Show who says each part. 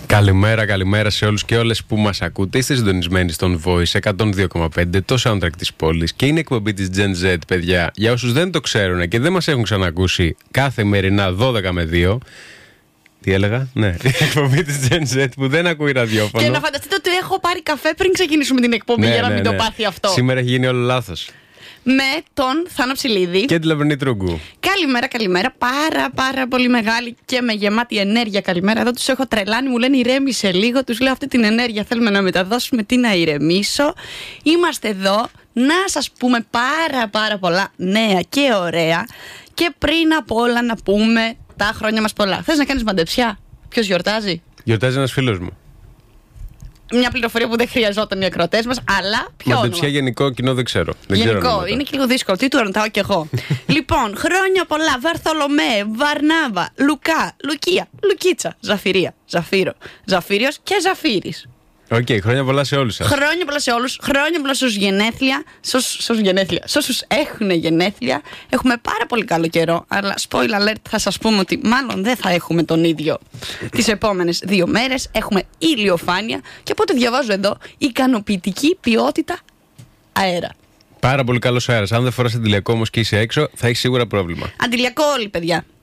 Speaker 1: Καλημέρα σε όλους και όλες που μας ακούτε. Είστε συντονισμένοι στον Voice 102,5, το soundtrack της πόλης. Και είναι εκπομπή της Gen Z, παιδιά. Για όσους δεν το ξέρουν και δεν μας έχουν ξανακούσει, καθημερινά 12 με 2. Τι έλεγα? Ναι, η εκπομπή της Gen Z που δεν ακούει ραδιόφωνο.
Speaker 2: Και να φανταστείτε ότι έχω πάρει καφέ πριν ξεκινήσουμε την εκπομπή για να μην το πάθει αυτό.
Speaker 1: Σήμερα έχει γίνει όλο λάθος.
Speaker 2: Με τον Θάνο Ψηλίδη
Speaker 1: και τη Λαβρινή Τρούγκου.
Speaker 2: Καλημέρα. Πάρα πολύ μεγάλη και με γεμάτη ενέργεια καλημέρα. Εδώ τους έχω τρελάνει, μου λένε ηρέμησε λίγο. Τους λέω αυτή την ενέργεια θέλουμε να μεταδώσουμε. Τι να ηρεμήσω. Είμαστε εδώ να σας πούμε πάρα πολλά νέα και ωραία. Και πριν απ' όλα να πούμε τα χρόνια μας πολλά. Θες να κάνεις μαντεψιά? Ποιος γιορτάζει?
Speaker 1: Γιορτάζει ένας φίλος μου.
Speaker 2: Μια πληροφορία που δεν χρειαζόταν οι ακροατές μας, αλλά ποιο όνομα?
Speaker 1: Μαντεψιά γενικό κοινό δεν ξέρω.
Speaker 2: Γενικό, είναι και λίγο δύσκολο. Τι του ρωτάω κι εγώ. Λοιπόν, χρόνια πολλά. Βαρθολομέ, Βαρνάβα, Λουκά, Λουκία, Λουκίτσα, Ζαφυρία, Ζαφύρο, Ζαφύριος και Ζαφύρης.
Speaker 1: Οκ, χρόνια πολλά σε όλους σας.
Speaker 2: Χρόνια πολλά σε όλους. Χρόνια πολλά στους γενέθλια. Σε όσους έχουν γενέθλια. Έχουμε πάρα πολύ καλό καιρό. Αλλά spoiler alert, θα σας πούμε ότι μάλλον δεν θα έχουμε τον ίδιο τις επόμενες 2 μέρες. Έχουμε ηλιοφάνεια. Και από ό,τι διαβάζω εδώ, ικανοποιητική ποιότητα αέρα.
Speaker 1: Πάρα πολύ καλός αέρας. Αν δεν φοράς αντιλιακό όμως και είσαι έξω, θα έχει σίγουρα πρόβλημα.
Speaker 2: Αντιλιακό όλοι, παιδιά.